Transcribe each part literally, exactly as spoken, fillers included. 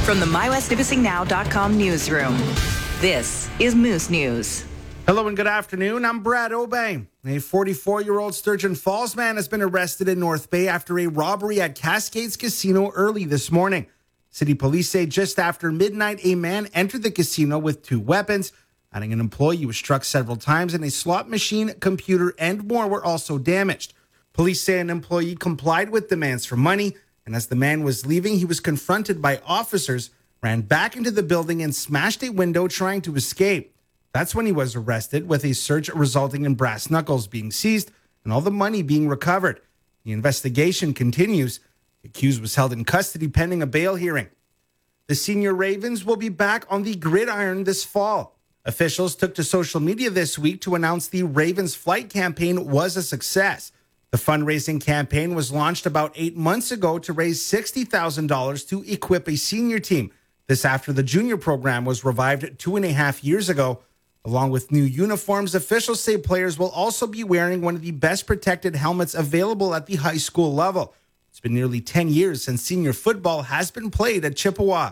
From the my west nipissing now dot com newsroom, this is Moose News. Hello and good afternoon. I'm Brad Obey. A forty-four-year-old Sturgeon Falls man has been arrested in North Bay after a robbery at Cascades Casino early this morning. City police say just after midnight, a man entered the casino with two weapons. Adding an employee was struck several times, and a slot machine, computer, and more were also damaged. Police say an employee complied with demands for money, and as the man was leaving, he was confronted by officers, ran back into the building, and smashed a window trying to escape. That's when he was arrested, with a search resulting in brass knuckles being seized and all the money being recovered. The investigation continues. The accused was held in custody pending a bail hearing. The senior Ravens will be back on the gridiron this fall. Officials took to social media this week to announce the Ravens flight campaign was a success. The fundraising campaign was launched about eight months ago to raise sixty thousand dollars to equip a senior team. This after the junior program was revived two and a half years ago. Along with new uniforms, officials say players will also be wearing one of the best protected helmets available at the high school level. It's been nearly ten years since senior football has been played at Chippewa.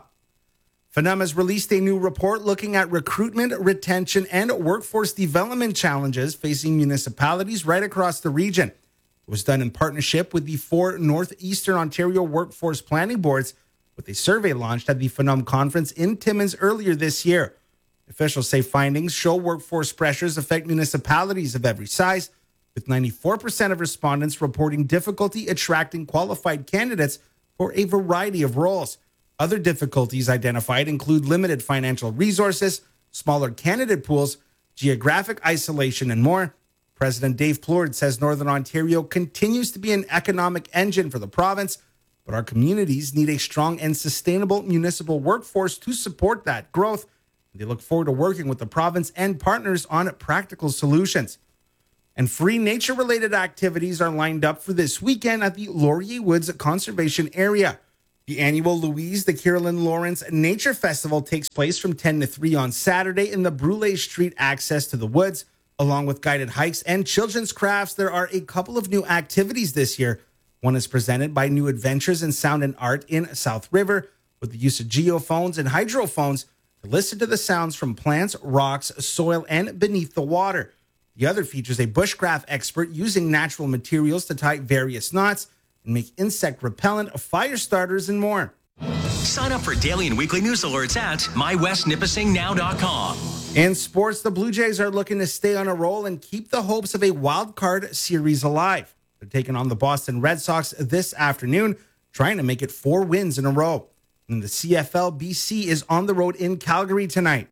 F N U M has released a new report looking at recruitment, retention, and workforce development challenges facing municipalities right across the region. It was done in partnership with the four Northeastern Ontario Workforce Planning Boards, with a survey launched at the F N U M conference in Timmins earlier this year. Officials say findings show workforce pressures affect municipalities of every size, with ninety-four percent of respondents reporting difficulty attracting qualified candidates for a variety of roles. Other difficulties identified include limited financial resources, smaller candidate pools, geographic isolation, and more. President Dave Plourde says Northern Ontario continues to be an economic engine for the province, but our communities need a strong and sustainable municipal workforce to support that growth. They look forward to working with the province and partners on practical solutions. And free nature-related activities are lined up for this weekend at the Laurier Woods Conservation Area. The annual Louise the Carolyn Lawrence Nature Festival takes place from ten to three on Saturday in the Brule Street access to the woods. Along with guided hikes and children's crafts, there are a couple of new activities this year. One is presented by New Adventures in Sound and Art in South River, with the use of geophones and hydrophones to listen to the sounds from plants, rocks, soil, and beneath the water. The other features a bushcraft expert using natural materials to tie various knots and make insect repellent, fire starters, and more. Sign up for daily and weekly news alerts at my west nipissing now dot com. In sports, the Blue Jays are looking to stay on a roll and keep the hopes of a wild card series alive. They're taking on the Boston Red Sox this afternoon, trying to make it four wins in a row. And the C F L, B C is on the road in Calgary tonight.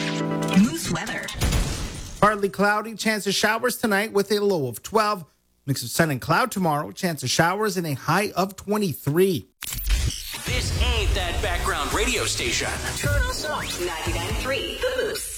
Moose weather. Partly cloudy, chance of showers tonight with a low of twelve. Mix of sun and cloud tomorrow, chance of showers and a high of twenty-three. This ain't that background radio station. ninety-nine point three The Moose.